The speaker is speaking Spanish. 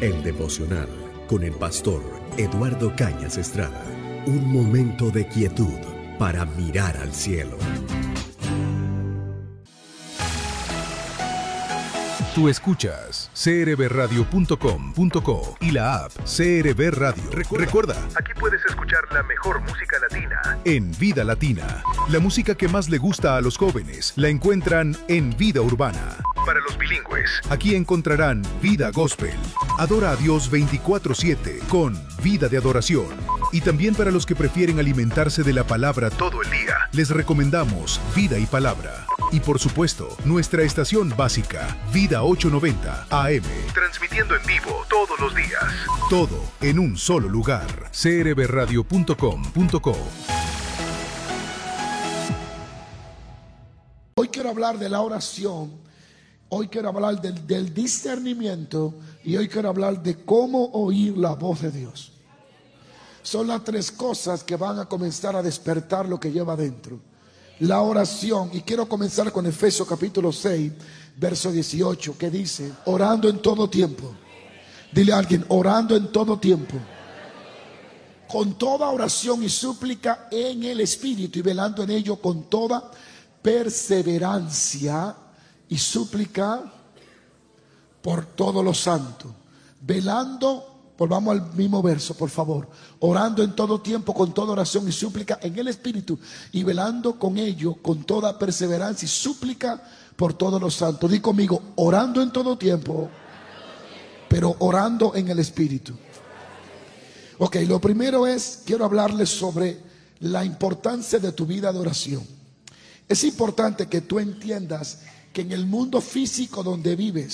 El devocional con el pastor Eduardo Cañas Estrada. Un momento de quietud para mirar al cielo. Tú escuchas crbradio.com.co y la app CRB Radio. Recuerda, aquí puedes escuchar la mejor música latina en Vida Latina. La música que más le gusta a los jóvenes la encuentran en Vida Urbana. Para los bilingües, aquí encontrarán Vida Gospel. Adora a Dios 24/7 con Vida de Adoración. Y también para los que prefieren alimentarse de la palabra todo el día, les recomendamos Vida y Palabra. Y por supuesto, nuestra estación básica, Vida 890 AM, transmitiendo en vivo todos los días. Todo en un solo lugar. crbradio.com.co. Hoy quiero hablar de la oración, hoy quiero hablar del discernimiento y hoy quiero hablar de cómo oír la voz de Dios. Son las tres cosas que van a comenzar a despertar lo que lleva adentro. La oración, y quiero comenzar con Efesios capítulo 6, verso 18, que dice, orando en todo tiempo. Dile a alguien, orando en todo tiempo. Con toda oración y súplica en el Espíritu y velando en ello con toda perseverancia y súplica por todos los santos. Velando, volvamos al mismo verso, por favor. Orando en todo tiempo con toda oración y súplica en el Espíritu y velando con ello con toda perseverancia y súplica por todos los santos. Di conmigo, orando en todo tiempo, pero orando en el Espíritu. Ok, lo primero es, quiero hablarles sobre la importancia de tu vida de oración. Es importante que tú entiendas que en el mundo físico donde vives,